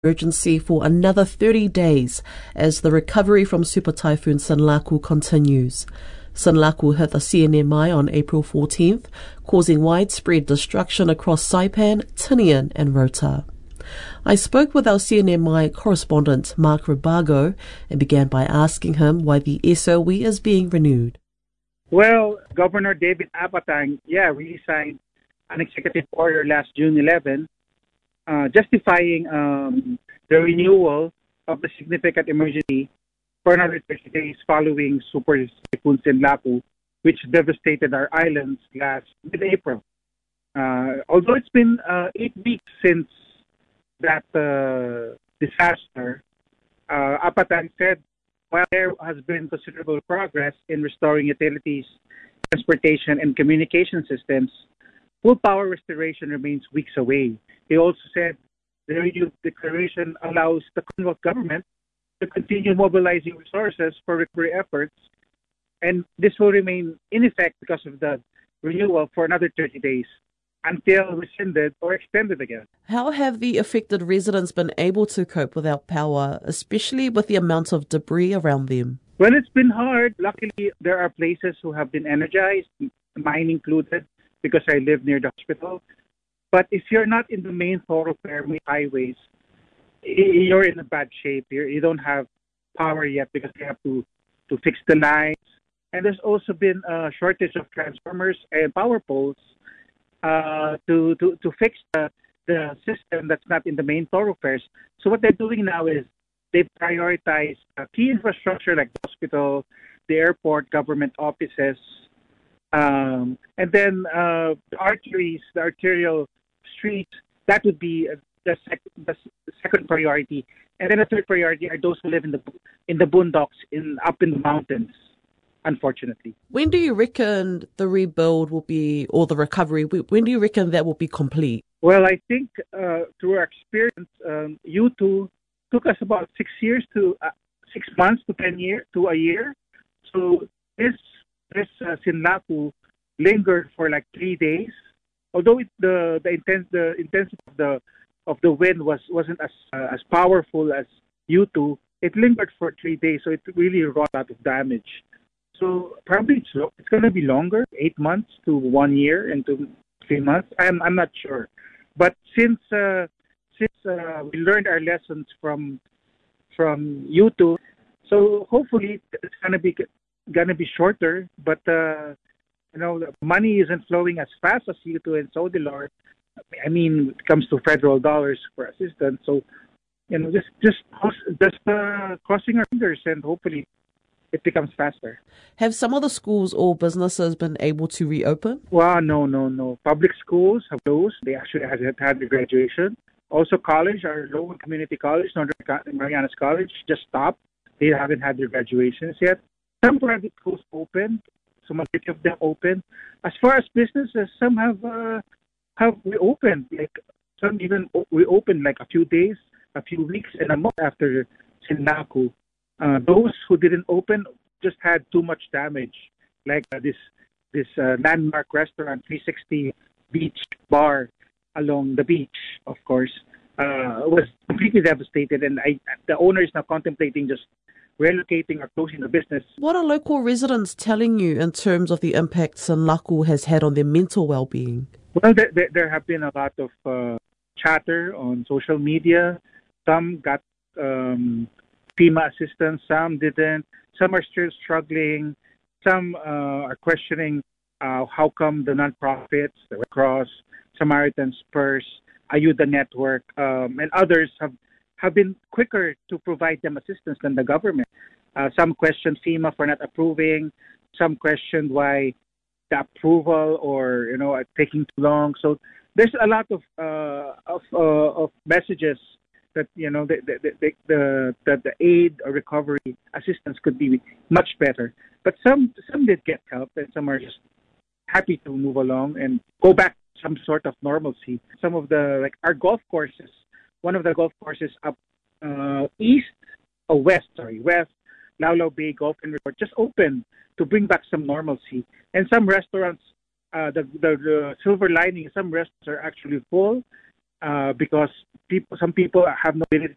emergency for another 30 days as the recovery from Super Typhoon Sinlaku continues. Sinlaku hit the CNMI on April 14th, causing widespread destruction across Saipan, Tinian and Rota. I spoke with our CNMI correspondent Mark Rubago and began by asking him why the SOE is being renewed. Well, Governor David Apatang, really signed an executive order last June 11 justifying the renewal of the significant emergency for another 30 days following Super Typhoon Sinlaku, which devastated our islands last mid-April. Although it's been 8 weeks since that disaster, Apatang said, while there has been considerable progress in restoring utilities, transportation, and communication systems, full power restoration remains weeks away. He also said the renewed declaration allows the Commonwealth government to continue mobilizing resources for recovery efforts, and this will remain in effect because of the renewal for another 30 days until rescinded or extended again. How have the affected residents been able to cope without power, especially with the amount of debris around them? Well, it's been hard. Luckily, there are places who have been energized, mine included, because I live near the hospital. But if you're not in the main thoroughfare, main highways, you're in a bad shape. You don't have power yet because they have to fix the lines. And there's also been a shortage of transformers and power poles to fix the system that's not in the main thoroughfares. So what they're doing now is they prioritize key infrastructure like the hospital, the airport, government offices, and then the arteries, the arterial streets, that would be the second priority. And then the third priority are those who live in the boondocks, up in the mountains. Unfortunately. When do you reckon the rebuild will be, or the recovery, when do you reckon that will be complete? Well, I think through our experience, U2 took us about 6 months to 10 years to a year. So this Sinlaku lingered for like 3 days. Although the intensity of the wind wasn't as powerful as U2, it lingered for 3 days. So it really wrought a lot of damage. So probably it's going to be longer, 8 months to 1 year and to 3 months. I'm not sure, but since we learned our lessons from U2, so hopefully it's going to be shorter. But the money isn't flowing as fast as U2 and Sodilor. I mean, when it comes to federal dollars for assistance. So just crossing our fingers and hopefully it becomes faster. Have some of the schools or businesses been able to reopen? Well, no. Public schools have closed. They actually had their graduation. Also, college, our Lowell Community College, Northern Marianas College, just stopped. They haven't had their graduations yet. Some private schools open. So majority of them open. As far as businesses, some have reopened. Like some even reopened like a few days, a few weeks, and a month after Sinlaku. Those who didn't open just had too much damage, like this landmark restaurant, 360 Beach Bar along the beach, of course, was completely devastated, and the owner is now contemplating just relocating or closing the business. What are local residents telling you in terms of the impact Sinlaku has had on their mental well-being? Well, there have been a lot of chatter on social media. Some got FEMA assistance, some didn't. Some are still struggling. Some are questioning how come the nonprofits, the Red Cross, Samaritan's Purse, Ayuda Network, and others have been quicker to provide them assistance than the government. Some questioned FEMA for not approving. Some questioned why the approval or taking too long. So there's a lot of messages that the aid or recovery assistance could be much better. But some did get help, and some are just happy to move along and go back to some sort of normalcy. Some of our golf courses, one of the golf courses up west, Laulau Bay Golf and Resort just opened to bring back some normalcy. And some restaurants, the silver lining, some restaurants are actually full. Because some people have no ability